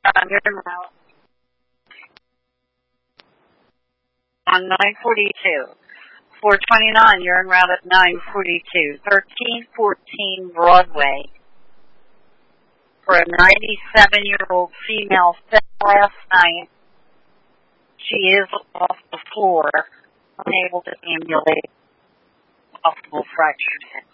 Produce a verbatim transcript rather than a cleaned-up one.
on your route on nine forty-two. four twenty-nine, you're en route at nine forty-two. thirteen fourteen Broadway. For a ninety-seven-year-old female fell last night. She is off the floor, unable to ambulate, possible fractured hip.